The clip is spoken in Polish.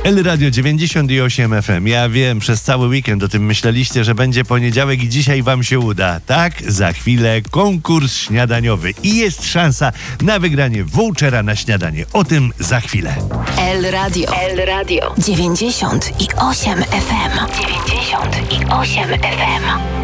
El Radio 98 FM. Ja wiem, przez cały weekend o tym myśleliście, że będzie poniedziałek i dzisiaj wam się uda. Tak, za chwilę konkurs śniadaniowy i jest szansa na wygranie vouchera na śniadanie. O tym za chwilę. El Radio 98 FM. 98 FM.